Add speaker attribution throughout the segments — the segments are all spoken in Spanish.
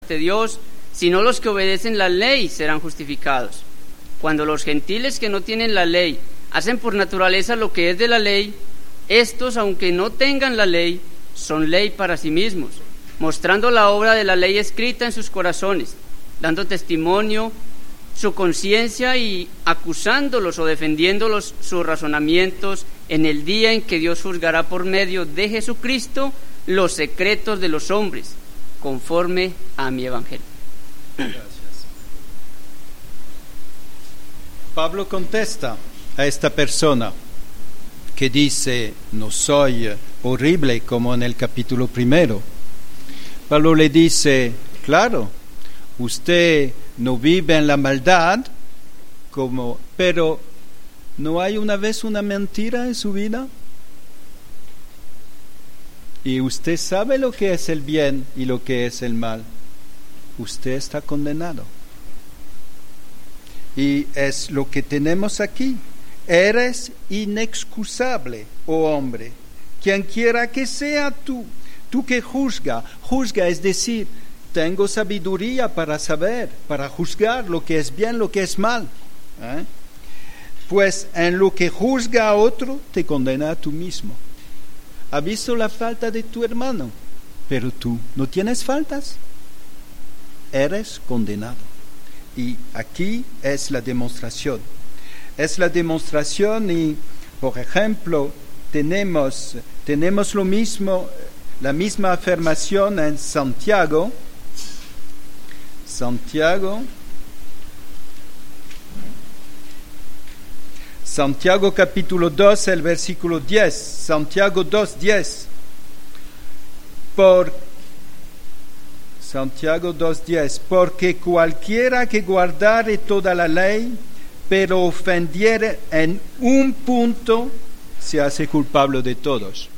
Speaker 1: ante Dios, sino los que obedecen la ley serán justificados. Cuando los gentiles que no tienen la ley hacen por naturaleza lo que es de la ley, estos, aunque no tengan la ley, son ley para sí mismos, mostrando la obra de la ley escrita en sus corazones, dando testimonio su conciencia y acusándolos o defendiéndolos sus razonamientos en el día en que Dios juzgará por medio de Jesucristo los secretos de los hombres, conforme a mi evangelio.
Speaker 2: Gracias. Pablo contesta a esta persona que dice, no soy horrible como en el capítulo 1. Pablo le dice, claro, usted no vive en la maldad, pero ¿no hay una vez una mentira en su vida? Y usted sabe lo que es el bien y lo que es el mal. Usted está condenado. Y es lo que tenemos aquí. Eres inexcusable, oh hombre, quien quiera que sea tú que juzga, es decir, tengo sabiduría para saber, para juzgar lo que es bien, lo que es mal. Pues en lo que juzga a otro, te condena a tú mismo. ¿Has visto la falta de tu hermano? Pero tú no tienes faltas. Eres condenado. Y aquí es la demostración. Es la demostración y, por ejemplo, tenemos lo mismo, la misma afirmación en Santiago capítulo 2, el versículo 10, Santiago 2:10. Santiago 2:10, porque cualquiera que guardare toda la ley, pero ofendiere en un punto, se hace culpable de todos.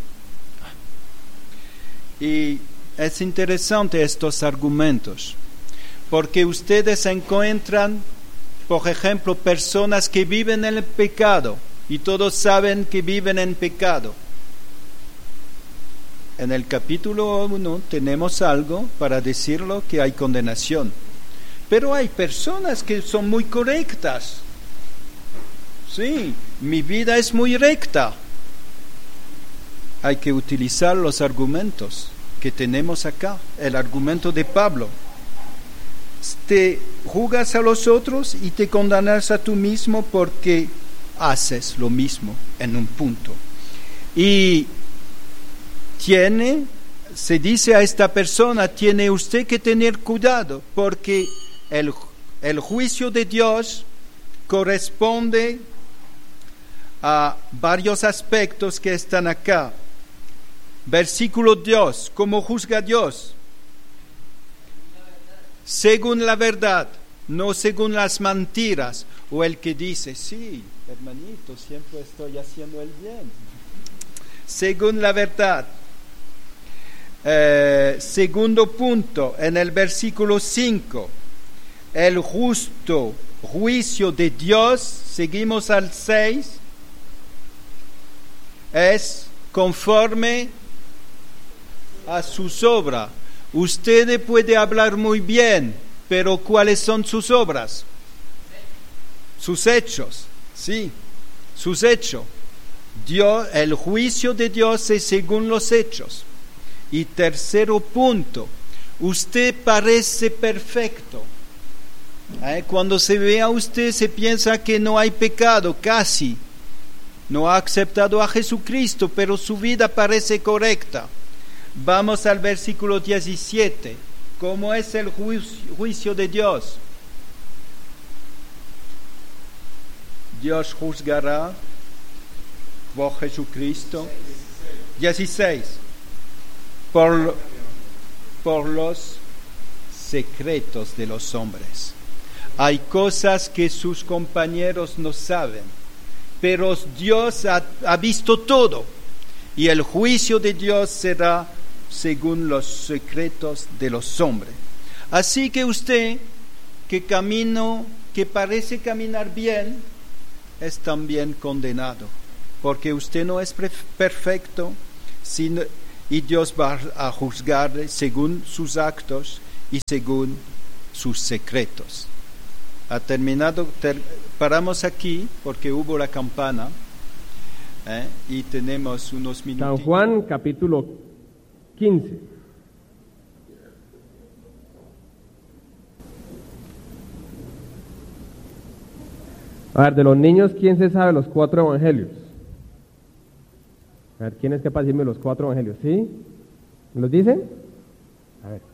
Speaker 2: Y es interesante estos argumentos, porque ustedes encuentran, por ejemplo, personas que viven en el pecado, y todos saben que viven en pecado. En el capítulo 1 tenemos algo para decirlo que hay condenación. Pero hay personas que son muy correctas. Sí, mi vida es muy recta. Hay que utilizar los argumentos que tenemos acá. El argumento de Pablo. Te juzgas a los otros y te condenas a tú mismo porque haces lo mismo en un punto. Y se dice a esta persona, tiene usted que tener cuidado porque el juicio de Dios corresponde a varios aspectos que están acá. Versículo 2, ¿cómo juzga Dios? Según la verdad, no según las mentiras. O el que dice, sí, hermanito, siempre estoy haciendo el bien. Según la verdad. Segundo punto, en el versículo 5, el justo juicio de Dios, seguimos al 6, es conforme a sus obras. Usted puede hablar muy bien, pero ¿cuáles son sus obras? Sus hechos, sí, sus hechos. El juicio de Dios es según los hechos. Y tercero punto, usted parece perfecto. Cuando se ve a usted se piensa que no hay pecado, casi. No ha aceptado a Jesucristo, pero su vida parece correcta. Vamos al versículo 17. ¿Cómo es el juicio de Dios? Dios juzgará por Jesucristo. 16. Por los secretos de los hombres. Hay cosas que sus compañeros no saben, pero Dios ha visto todo, y el juicio de Dios será según los secretos de los hombres. Así que usted, que parece caminar bien, es también condenado, porque usted no es perfecto, y Dios va a juzgarle según sus actos, y según sus secretos. Ha terminado, paramos aquí porque hubo la campana y tenemos unos minutos.
Speaker 3: San Juan capítulo 15. A ver, de los niños, ¿quién se sabe los 4 evangelios? A ver, ¿quién es capaz de decirme los 4 evangelios? ¿Sí? ¿Me los dicen? A ver.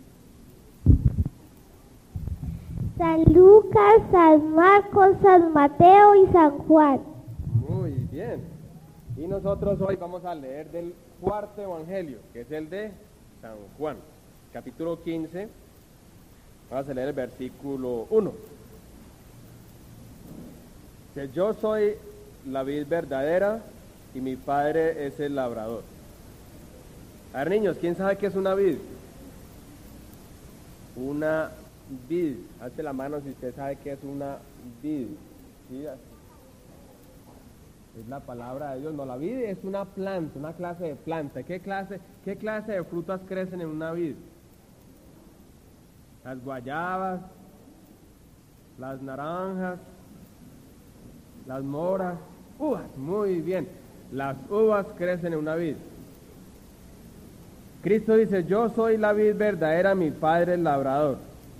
Speaker 4: San Lucas, San Marcos, San Mateo y San Juan.
Speaker 3: Muy bien. Y nosotros hoy vamos a leer del 4º evangelio, que es el de San Juan, capítulo 15. Vamos a leer el versículo 1. Que yo soy la vid verdadera y mi padre es el labrador. A ver, niños, ¿quién sabe qué es una vid? Una vid. Hazte la mano si usted sabe qué es una vid. ¿Sí? Es la palabra de Dios. No, la vid es una planta, una clase de planta. ¿Qué clase de frutas crecen en una vid? Las guayabas, las naranjas, las moras, uvas. Muy bien. Las uvas crecen en una vid. Cristo dice, yo soy la vid verdadera, mi padre el labrador.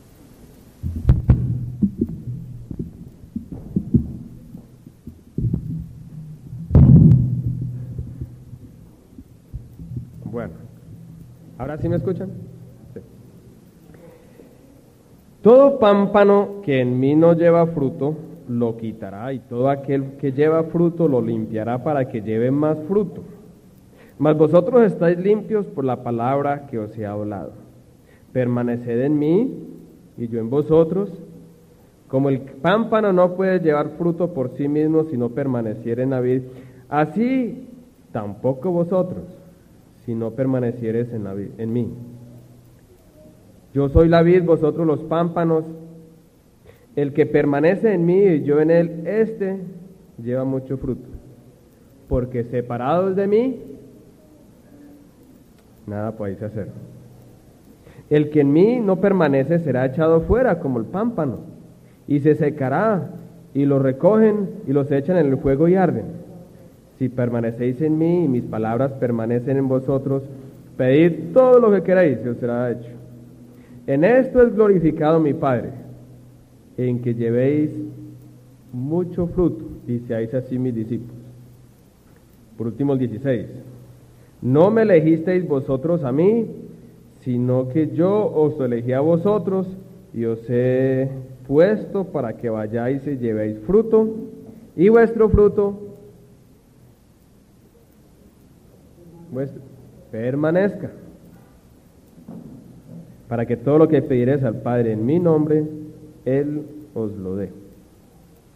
Speaker 3: Bueno, ¿ahora sí me escuchan? Sí. Todo pámpano que en mí no lleva fruto, lo quitará, y todo aquel que lleva fruto lo limpiará para que lleve más fruto. Mas vosotros estáis limpios por la palabra que os he hablado. Permaneced en mí y yo en vosotros. Como el pámpano no puede llevar fruto por sí mismo si no permaneciere en la vid, así tampoco vosotros si no permaneciereis en mí. Yo soy la vid, vosotros los pámpanos. El que permanece en mí y yo en él, este lleva mucho fruto. Porque separados de mí, nada podéis hacer. El que en mí no permanece será echado fuera como el pámpano, y se secará, y lo recogen y los echan en el fuego y arden. Si permanecéis en mí y mis palabras permanecen en vosotros, pedid todo lo que queráis y os será hecho. En esto es glorificado mi Padre, en que llevéis mucho fruto y seáis así mis discípulos. Por último, el 16. No me elegisteis vosotros a mí, sino que yo os elegí a vosotros y os he puesto para que vayáis y llevéis fruto, y vuestro fruto permanezca, para que todo lo que pediréis al Padre en mi nombre, Él os lo dé.